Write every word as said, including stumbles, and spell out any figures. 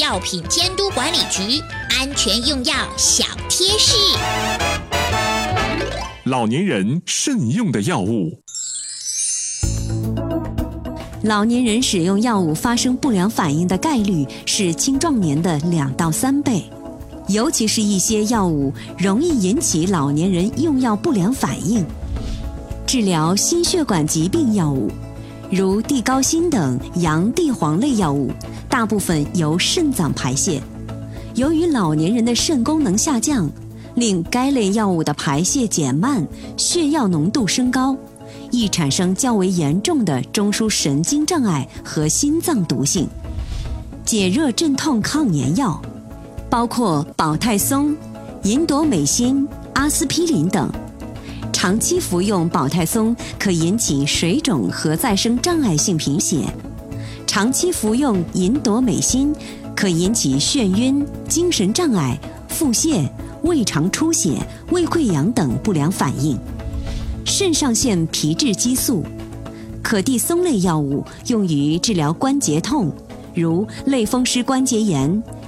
药品监督管理局安全用药小贴士。 老年人慎用的药物。 老年人使用药物发生不良反应的概率是青壮年的两到三倍，尤其是一些药物容易引起老年人用药不良反应。治疗心血管疾病药物，如地高辛等洋地黄类药物，大部分由肾脏排泄。由于老年人的肾功能下降，令该类药物的排泄减慢，血药浓度升高，易产生较为严重的中枢神经障碍和心脏毒性。解热镇痛抗炎药包括保泰松、银朵美心、阿司匹林等。长期服用保泰松可引起水肿和再生障碍性贫血，长期服用银朵美心可引起眩晕、精神障碍、腹泻、胃肠出血、胃溃疡等不良反应。肾上腺皮质激素，可地松类药物用于治疗关节痛，如类风湿关节炎、